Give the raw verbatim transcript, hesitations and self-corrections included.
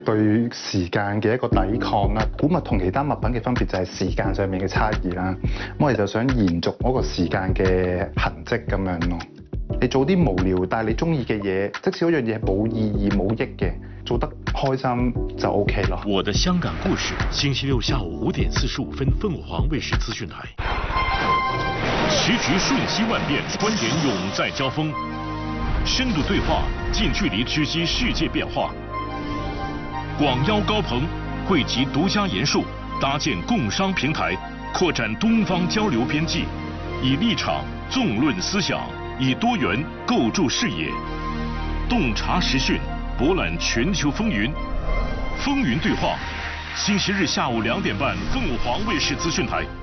對時間嘅一個抵抗啦。古物同其他物品嘅分別就係時間上面嘅差異啦。咁我哋就想延續嗰個時間嘅痕跡咁樣咯。你做啲無聊但係你中意嘅嘢，即使嗰樣嘢係冇意義冇益嘅，做得開心就 OK 咯。 我的香港故事，星期六下午五點四十五分，鳳凰衛視資訊台。時局瞬息萬變，觀點永在交鋒，深度對話，近距離知悉世界變化。廣邀高朋，匯集獨家言述，搭建共商平台，擴展東方交流邊際，以立場縱論思想，以多元構築視野，洞察時訊，博覽全球風雲。風雲對話，星期日下午兩點半，鳳凰衛視資訊台。